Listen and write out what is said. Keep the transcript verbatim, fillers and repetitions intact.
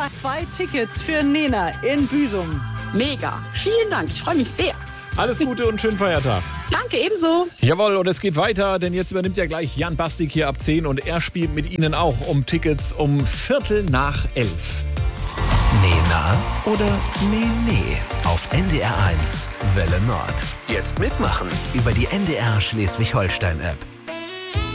Zwei Tickets für Nena in Büsum. Mega. Vielen Dank. Ich freue mich sehr. Alles Gute und schönen Feiertag. Danke, ebenso. Jawohl, und es geht weiter, denn jetzt übernimmt ja gleich Jan Bastik hier ab zehn und er spielt mit Ihnen auch um Tickets um Viertel nach elf. Nena oder Nee, nee. Auf N D R eins Welle Nord. Jetzt mitmachen über die N D R Schleswig-Holstein-App.